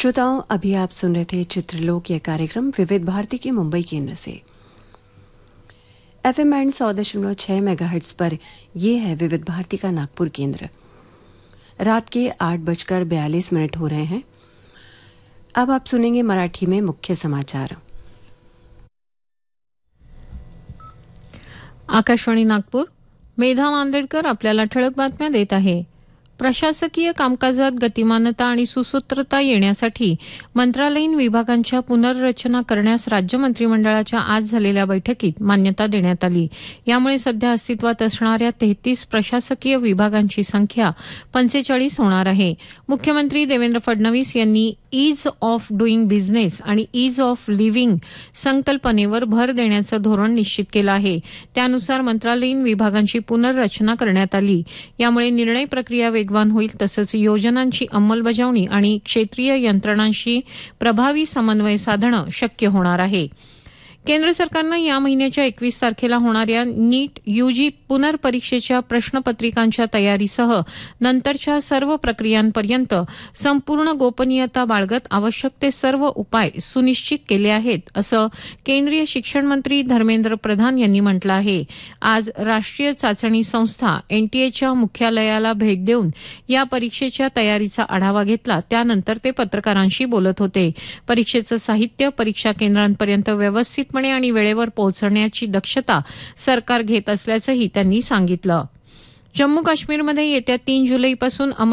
श्रोताओं, अभी आप सुन रहे थे चित्रलोक, यह कार्यक्रम विविध भारती के मुंबई केंद्र से। FM बैंड 100.6 मेगाहर्ट्ज पर यह है विविध भारती का नागपुर केंद्र। रात के 8:42 हो रहे हैं। अब आप सुनेंगे मराठी में मुख्य समाचार। आकाशवाणी नागपूर, मेधा नांदेडकर आपल्याला ठळक बातम्या देत आहे। प्रशासकीय कामकाजात गतिमानता आणि सुसूत्रता येण्यासाठी मंत्रालयीन विभागांच्या पुनर्रचना करण्यास राज्य मंत्रिमंडळाच्या आज झालेल्या बैठकीत मान्यता देण्यात आली। यामुळे सध्या अस्तित्वात असणाऱ्या 33 प्रशासकीय विभागांची संख्या 45 होणार आहे। मुख्यमंत्री देवेंद्र फडणवीस यांनी ईज ऑफ डुईंग बिझनेस आणि ईज ऑफ लिव्हिंग संकल्पनेवर भर देण्याचं धोरण निश्चित केलं आहे। त्यानुसार मंत्रालयीन विभागांची पुनर्रचना करण्यात आली। यामुळे निर्णय प्रक्रिया वेगवान होईल, तसंच योजनांची अंमलबजावणी आणि क्षेत्रीय यंत्रणांशी प्रभावी समन्वय साधणं शक्य होणार आहे। केंद्र सरकारनं या महिन्याच्या 21 तारखेला होणाऱ्या नीट यूजी पुनर्परीक्षेच्या प्रश्नपत्रिकांच्या तयारीसह नंतरच्या सर्व प्रक्रियांपर्यंत संपूर्ण गोपनीयता बाळगत आवश्यक ते सर्व उपाय सुनिश्चित केले आहेत, असं केंद्रीय शिक्षण मंत्री धर्मेंद्र प्रधान यांनी म्हटलं आहे। आज राष्ट्रीय चाचणी संस्था NTAच्या मुख्यालयाला भेट देऊन या परीक्षेच्या तयारीचा आढावा घेतला। त्यानंतर ते पत्रकारांशी बोलत होते। परीक्षेचं साहित्य परीक्षा केंद्रांपर्यंत व्यवस्थित आणि वेळेवर पोहोचण्याची दक्षता सरकार घेत असल्याचंही त्यांनी सांगितलं। जम्मू काश्मीरमध्ये येत्या 3 जुलैपासून